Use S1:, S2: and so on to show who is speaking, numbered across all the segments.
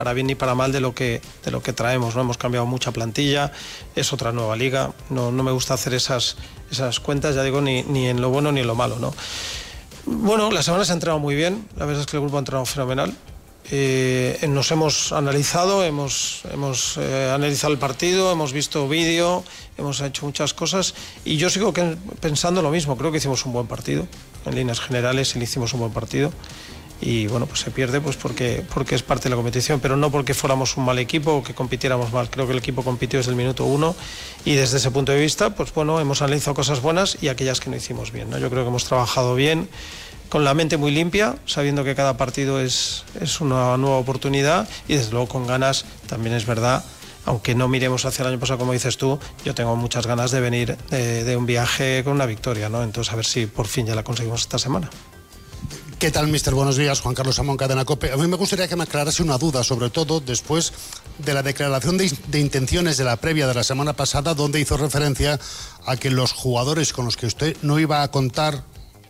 S1: para bien ni para mal de lo que traemos, ¿no? Hemos cambiado mucha plantilla, es otra nueva liga, no me gusta hacer esas cuentas, ya digo, ni en lo bueno ni en lo malo, ¿no? Bueno, la semana se ha entrenado muy bien, la verdad es que el grupo ha entrenado fenomenal. Nos hemos analizado, hemos analizado el partido, hemos visto vídeo, hemos hecho muchas cosas y yo sigo pensando lo mismo. Creo que hicimos un buen partido, en líneas generales le hicimos un buen partido y bueno, pues se pierde pues porque es parte de la competición, pero no porque fuéramos un mal equipo o que compitiéramos mal. Creo que el equipo compitió desde el minuto 1 y desde ese punto de vista pues bueno, hemos analizado cosas buenas y aquellas que no hicimos bien, ¿no? Yo creo que hemos trabajado bien, con la mente muy limpia, sabiendo que cada partido es una nueva oportunidad y desde luego con ganas, también es verdad, aunque no miremos hacia el año pasado como dices tú, yo tengo muchas ganas de venir de un viaje con una victoria, ¿no? Entonces a ver si por fin ya la conseguimos esta semana.
S2: ¿Qué tal, mister? Buenos días, Juan Carlos Amón, Cadena COPE. A mí me gustaría que me aclarase una duda, sobre todo después de la declaración de intenciones de la previa de la semana pasada, donde hizo referencia a que los jugadores con los que usted no iba a contar,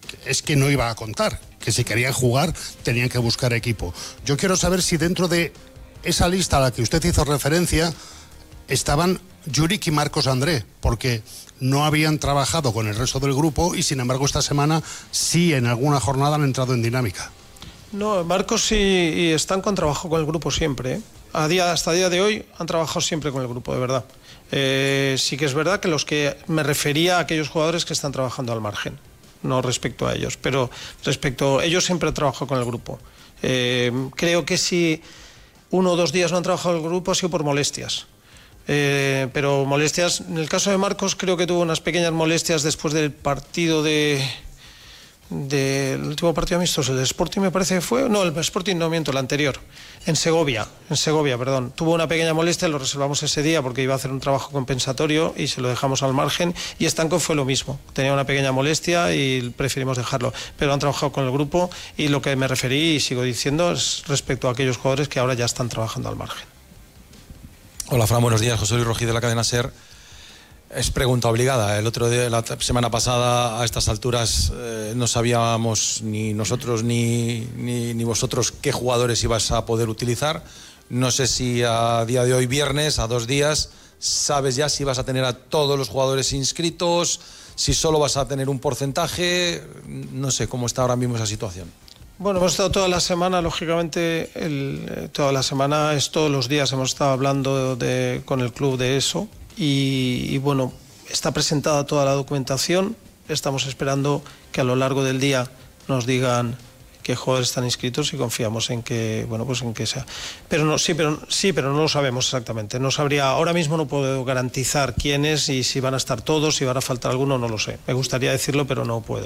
S2: que si querían jugar tenían que buscar equipo. Yo quiero saber si dentro de esa lista a la que usted hizo referencia estaban Juric y Marcos André, porque no habían trabajado con el resto del grupo y sin embargo esta semana sí en alguna jornada han entrado en dinámica.
S1: No, Marcos sí y están con trabajo con el grupo siempre, ¿eh? Hasta el día de hoy han trabajado siempre con el grupo, de verdad. Sí que es verdad que los que me refería a aquellos jugadores que están trabajando al margen, no respecto a ellos, pero respecto a ellos siempre he trabajado con el grupo. Creo que si 1 o 2 días no han trabajado el grupo ha sido por molestias. Pero molestias, en el caso de Marcos creo que tuvo unas pequeñas molestias después del partido del último partido amistoso, el Sporting me parece que fue, no, el Sporting no miento, el anterior, en Segovia, perdón, tuvo una pequeña molestia, lo reservamos ese día porque iba a hacer un trabajo compensatorio y se lo dejamos al margen, y Stanco fue lo mismo, tenía una pequeña molestia y preferimos dejarlo, pero han trabajado con el grupo y lo que me referí y sigo diciendo es respecto a aquellos jugadores que ahora ya están trabajando al margen.
S3: Hola, Fran, buenos días. José Luis Rojí de la cadena SER. Es pregunta obligada. El otro día, la semana pasada, a estas alturas, no sabíamos ni nosotros ni vosotros qué jugadores ibas a poder utilizar. No sé si a día de hoy, viernes, a 2 días, sabes ya si vas a tener a todos los jugadores inscritos, si solo vas a tener un porcentaje. No sé cómo está ahora mismo esa situación.
S1: Bueno, hemos estado toda la semana, lógicamente, toda la semana, todos los días hemos estado hablando con el club de eso y bueno, está presentada toda la documentación, estamos esperando que a lo largo del día nos digan qué jugadores están inscritos y confiamos en que, bueno, pues en que sea. Pero no lo sabemos exactamente, no sabría, ahora mismo no puedo garantizar quiénes y si van a estar todos, si van a faltar alguno, no lo sé. Me gustaría decirlo, pero no puedo.